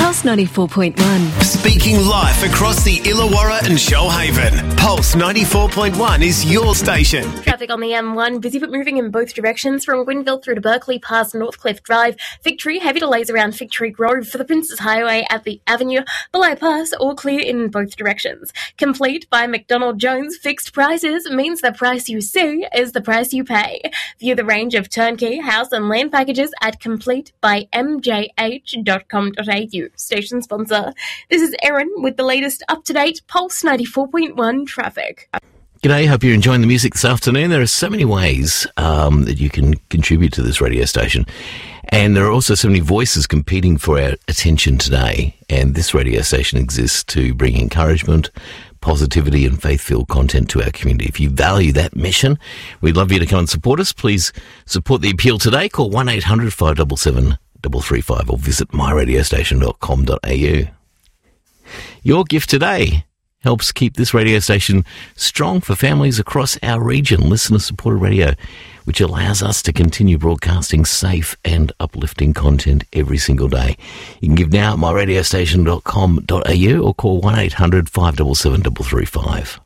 Pulse 94.1. Speaking live across the Illawarra and Shoalhaven. Pulse 94.1 is your station. Traffic on the M1, busy but moving in both directions from Gwynville through to Berkeley past Northcliffe Drive. Victory, heavy delays around Victory Grove for the Princes Highway at the Avenue. Belay Pass, all clear in both directions. Complete by McDonald Jones. Fixed prices means the price you see is the price you pay. View the range of turnkey, house and land packages at completebymjh.com.au. Station sponsor. This is Erin with the latest up-to-date Pulse 94.1 traffic. G'day, hope you're enjoying the music this afternoon. There are so many ways that you can contribute to this radio station. And there are also so many voices competing for our attention today. And this radio station exists to bring encouragement, positivity and faith-filled content to our community. If you value that mission, we'd love you to come and support us. Please support the appeal today. Call 1-800-577-335 or visit myradiostation.com.au. Your gift today helps keep this radio station strong for families across our region. Listener-supported radio, which allows us to continue broadcasting safe and uplifting content every single day. You can give now at myradiostation.com.au or call 1-800-577-335.